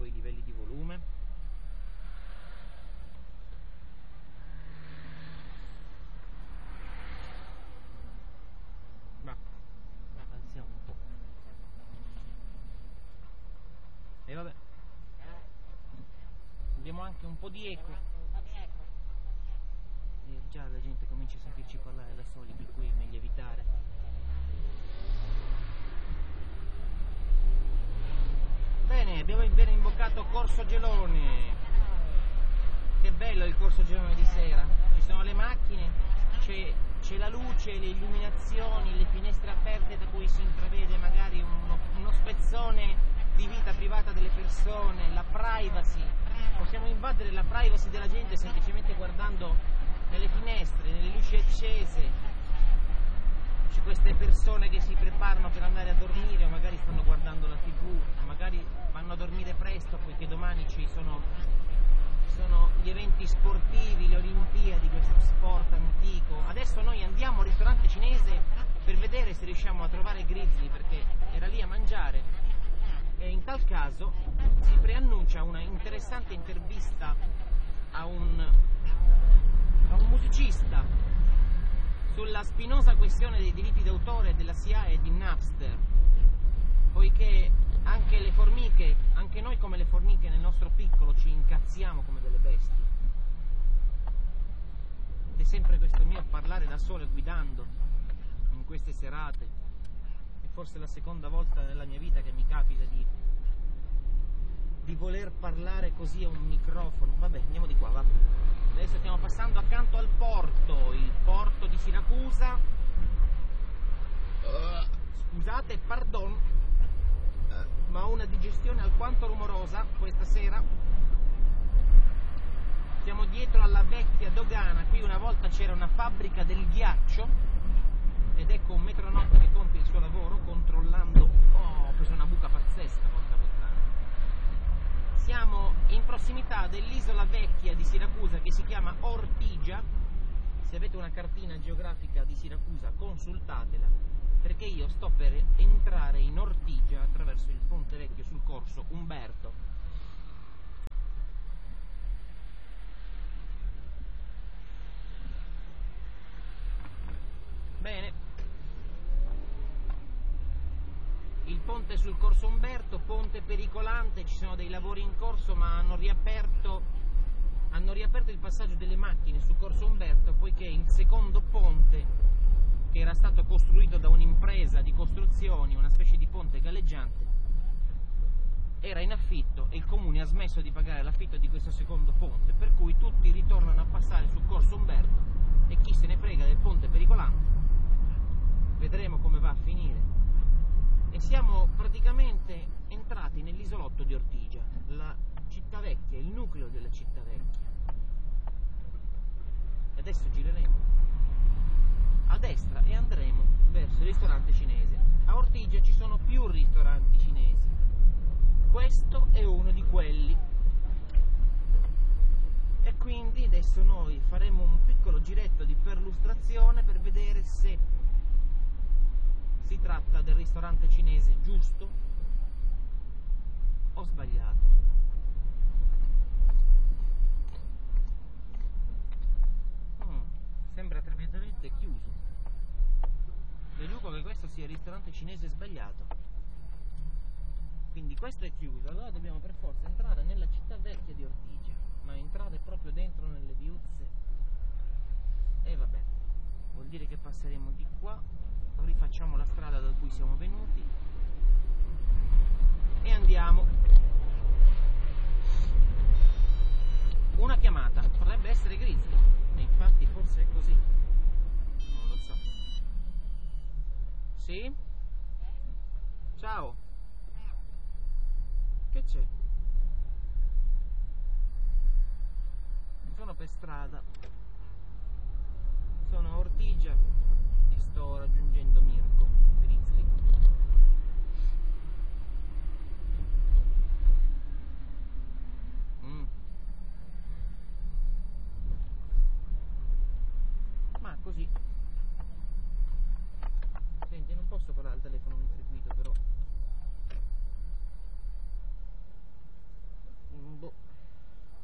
i livelli di volume. Ma avanziamo un po'. E vabbè, abbiamo anche un po' di eco. E già la gente comincia a sentirci parlare da soli, per cui è meglio evitare. Bene, abbiamo ben imboccato Corso Gelone. Che bello il Corso Gelone di sera. Ci sono le macchine, c'è la luce, le illuminazioni, le finestre aperte da cui si intravede magari uno spezzone di vita privata delle persone, la privacy. Possiamo invadere la privacy della gente semplicemente guardando nelle finestre, nelle luci accese. C'è queste persone che si preparano per andare a dormire, o magari stanno guardando la TV, o magari vanno a dormire presto poiché domani ci sono gli eventi sportivi, le Olimpiadi, questo sport antico. Adesso noi andiamo al ristorante cinese per vedere se riusciamo a trovare Grizzly, perché era lì a mangiare, e in tal caso si preannuncia una interessante intervista a un musicista sulla spinosa questione dei diritti d'autore della SIAE e di Napster, poiché anche le formiche, anche noi come le formiche nel nostro piccolo ci incazziamo come delle bestie. Ed è sempre questo mio parlare da solo guidando in queste serate, è forse la seconda volta nella mia vita che mi capita di voler parlare così a un microfono. Vabbè, andiamo di qua, va. Adesso stiamo passando accanto al porto, il porto di Siracusa. Scusate, pardon, ma ho una digestione alquanto rumorosa questa sera. Siamo dietro alla vecchia dogana. Qui una volta c'era una fabbrica del ghiaccio, ed ecco un metronotte che compie il suo lavoro controllando. Oh, ho preso una buca pazzesca, porca puttana. Siamo in prossimità dell'isola vecchia di Siracusa che si chiama Ortigia. Se avete una cartina geografica di Siracusa consultatela, perché io sto per entrare in Ortigia attraverso il ponte vecchio sul corso Umberto. Bene, il ponte sul corso Umberto, ponte pericolante, ci sono dei lavori in corso, ma hanno riaperto il passaggio delle macchine su corso Umberto, poiché il secondo ponte, che era stato costruito da un'impresa di costruzioni, una specie di ponte galleggiante, era in affitto e il comune ha smesso di pagare l'affitto di questo secondo ponte, per cui tutti ritornano a passare su corso Umberto e chi se ne frega del ponte pericolante. Vedremo come va a finire. E siamo praticamente entrati nell'isolotto di Ortigia, la città vecchia, il nucleo della città vecchia. E adesso gireremo a destra e andremo verso il ristorante cinese. A Ortigia ci sono più ristoranti cinesi. Questo è uno di quelli. E quindi adesso noi faremo un piccolo giretto di perlustrazione per vedere se si tratta del ristorante cinese giusto o sbagliato. Sembra tremendamente chiuso. Deduco che questo sia il ristorante cinese sbagliato. Quindi questo è chiuso, allora dobbiamo per forza entrare nella città vecchia di Ortigia, ma entrare proprio dentro nelle viuzze. E vabbè, vuol dire che passeremo di qua, rifacciamo la strada da cui siamo venuti e andiamo. Una chiamata, potrebbe essere Grizzly, e infatti forse è così, non lo so. Sì? Ciao. Che c'è? Sono per strada, sono a Ortigia e sto raggiungendo Mirko Grizzly.